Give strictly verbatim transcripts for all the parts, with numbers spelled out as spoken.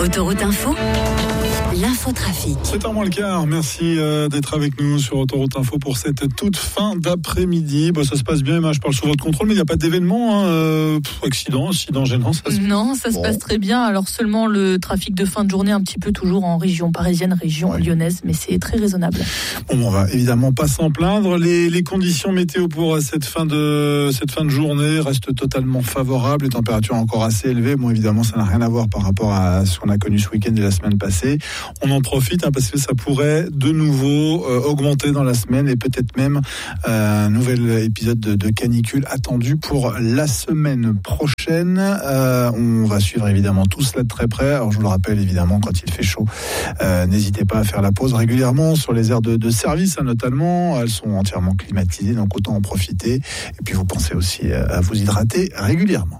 Autoroute Info, l'infotrafic. C'est un moins le quart. Merci euh, d'être avec nous sur Autoroute Info pour cette toute fin d'après-midi. Bon, ça se passe bien, Emma, je parle sous votre contrôle, mais il n'y a pas d'événement, hein, euh, pff, accident, incident gênant. Ça se... Non, ça bon. se passe très bien. Alors seulement le trafic de fin de journée, un petit peu toujours en région parisienne, région ouais. lyonnaise, mais c'est très raisonnable. Bon, on va évidemment pas s'en plaindre. Les, les conditions météo pour cette fin de cette fin de journée restent totalement favorables. Les températures encore assez élevées. Bon, évidemment, ça n'a rien à voir par rapport à ce qu'on a connu ce week-end et la semaine passée. On en profite hein, parce que ça pourrait de nouveau euh, augmenter dans la semaine et peut-être même euh, un nouvel épisode de, de canicule attendu pour la semaine prochaine. Euh, on va suivre évidemment tout cela de très près. Alors je vous le rappelle évidemment, quand il fait chaud, euh, n'hésitez pas à faire la pause régulièrement sur les aires de, de service hein, notamment. Elles sont entièrement climatisées, donc autant en profiter. Et puis vous pensez aussi à vous hydrater régulièrement.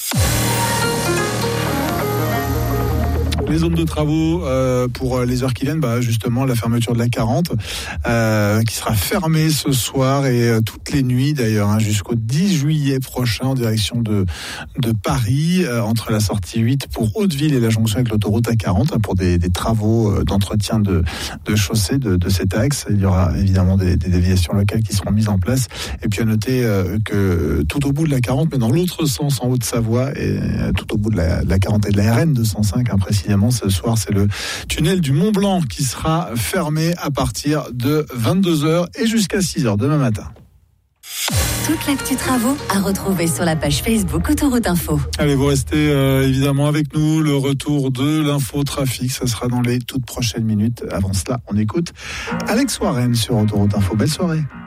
Les zones de travaux euh, pour les heures qui viennent, bah justement la fermeture de la quarante euh, qui sera fermée ce soir et euh, toutes les nuits d'ailleurs hein, jusqu'au dix juillet prochain en direction de de Paris euh, entre la sortie huit pour Hauteville et la jonction avec l'autoroute A quarante hein, pour des, des travaux euh, d'entretien de de chaussée de, de cet axe. Il y aura évidemment des, des déviations locales qui seront mises en place et puis à noter euh, que tout au bout de la quarante, mais dans l'autre sens en Haute-Savoie et euh, tout au bout de la, de la quarante et de la R N deux cent cinq hein, précisément. Ce soir, c'est le tunnel du Mont Blanc qui sera fermé à partir de vingt-deux heures et jusqu'à six heures demain matin. Toute l'actu travaux à retrouver sur la page Facebook Autoroute Info. Allez, vous restez euh, évidemment avec nous. Le retour de l'infotrafic, ça sera dans les toutes prochaines minutes. Avant cela, on écoute Alex Warren sur Autoroute Info. Belle soirée.